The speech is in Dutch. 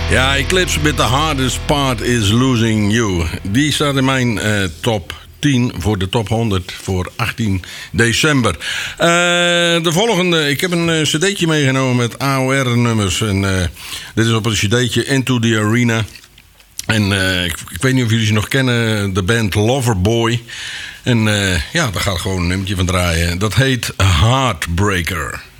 Ja, Eclipse met The Hardest Part Is Losing You. Die staat in mijn top 10 voor de top 100 voor 18 december. De volgende, ik heb een cd'tje meegenomen met AOR-nummers. En dit is op een cd'tje Into the Arena. En ik weet niet of jullie ze nog kennen, de band Loverboy. En ja, daar gaat gewoon een nummertje van draaien. Dat heet Heartbreaker.